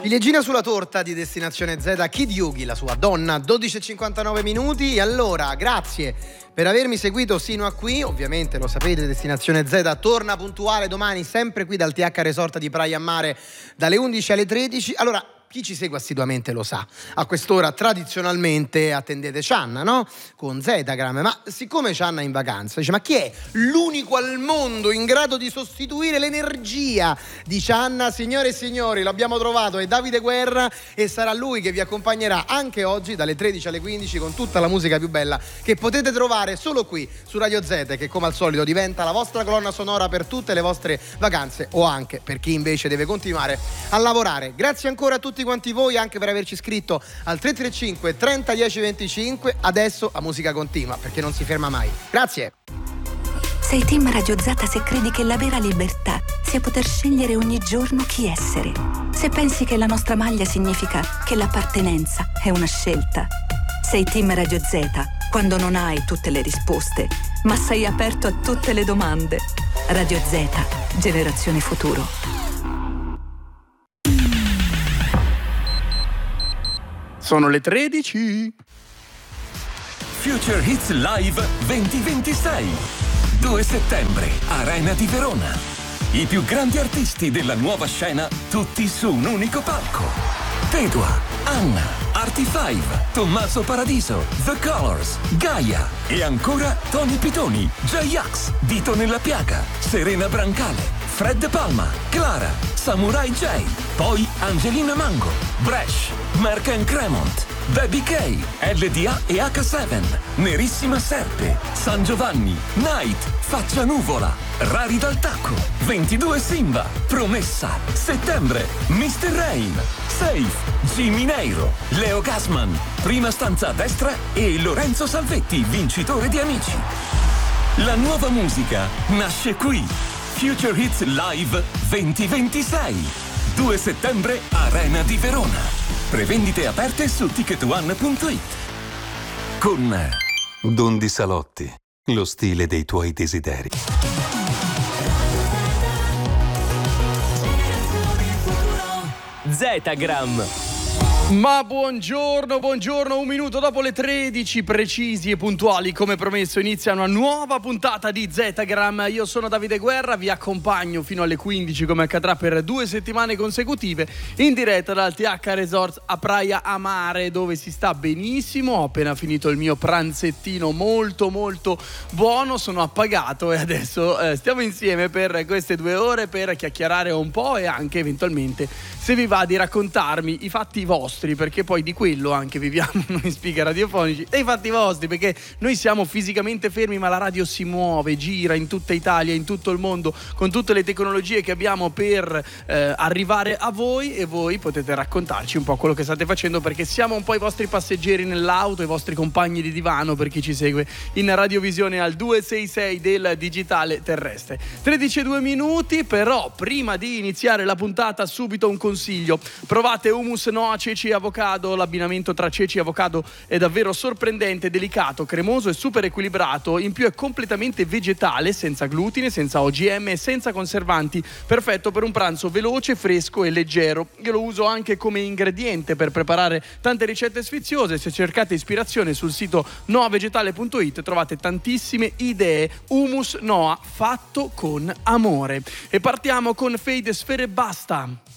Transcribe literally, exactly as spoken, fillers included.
Ciliegina sulla torta di Destinazione Z, Kid Yugi, la sua donna, dodici e cinquantanove minuti. Allora, grazie per avermi seguito sino a qui. Ovviamente lo sapete, Destinazione Z torna puntuale domani, sempre qui dal T H Resort di Praia a Mare, dalle undici alle tredici. Allora, chi ci segue assiduamente lo sa, a quest'ora tradizionalmente attendete Cianna, no? Con Zetagram, ma siccome Cianna è in vacanza, dice: ma chi è l'unico al mondo in grado di sostituire l'energia di Cianna? Signore e signori, l'abbiamo trovato, è Davide Guerra, e sarà lui che vi accompagnerà anche oggi dalle tredici alle quindici con tutta la musica più bella che potete trovare solo qui su Radio Z, che come al solito diventa la vostra colonna sonora per tutte le vostre vacanze, o anche per chi invece deve continuare a lavorare. Grazie ancora a tutti quanti voi, anche per averci scritto al tre tre cinque trenta dieci venticinque. Adesso la musica continua, perché non si ferma mai. Grazie. Sei team Radio Z se credi che la vera libertà sia poter scegliere ogni giorno chi essere. Se pensi che la nostra maglia significa che l'appartenenza è una scelta. Sei team Radio Z quando non hai tutte le risposte, ma sei aperto a tutte le domande. Radio Z, generazione futuro. Sono le tredici. Future Hits Live duemilaventisei. due settembre, Arena di Verona. I più grandi artisti della nuova scena, tutti su un unico palco. Pedua, Anna, Artifive, Tommaso Paradiso, The Colors, Gaia e ancora Tony Pitoni, J-Ax, Dito nella Piaga, Serena Brancale, Fred Palma, Clara, Samurai J, poi Angelina Mango, Bresh, Mark and Cremont, Baby K, L D A e H sette, Nerissima Serpe, San Giovanni, Night, Faccia Nuvola, Rari dal Tacco, ventidue Simba, Promessa, Settembre, mister Rain, Safe, Jimmy Neiro, Leo Gasman, Prima stanza a destra e Lorenzo Salvetti, vincitore di Amici. La nuova musica nasce qui. Future Hits Live duemilaventisei. due settembre, Arena di Verona. Prevendite aperte su ticket one punto it. Con Don Di Salotti, lo stile dei tuoi desideri. Zetagram. Ma buongiorno, buongiorno, un minuto dopo le tredici, precisi e puntuali come promesso, inizia una nuova puntata di Zetagram. Io sono Davide Guerra, vi accompagno fino alle quindici come accadrà per due settimane consecutive in diretta dal T H Resort a Praia a Mare, dove si sta benissimo. Ho appena finito il mio pranzettino molto molto buono, sono appagato e adesso eh, stiamo insieme per queste due ore per chiacchierare un po' e anche eventualmente, se vi va, di raccontarmi i fatti vostri, perché poi di quello anche viviamo noi speaker radiofonici, e i fatti vostri, perché noi siamo fisicamente fermi ma la radio si muove, gira in tutta Italia, in tutto il mondo, con tutte le tecnologie che abbiamo per eh, arrivare a voi, e voi potete raccontarci un po' quello che state facendo, perché siamo un po' i vostri passeggeri nell'auto, i vostri compagni di divano per chi ci segue in radiovisione al due sei sei del digitale terrestre. tredici e due minuti, però prima di iniziare la puntata subito un consiglio: provate hummus Noa, ceci e avocado. L'abbinamento tra ceci e avocado è davvero sorprendente, delicato, cremoso e super equilibrato. In più è completamente vegetale, senza glutine, senza O G M e senza conservanti, perfetto per un pranzo veloce, fresco e leggero. Io lo uso anche come ingrediente per preparare tante ricette sfiziose. Se cercate ispirazione sul sito noa vegetale punto it trovate tantissime idee. Hummus Noa, fatto con amore. E partiamo con Fade, Sfere e Basta.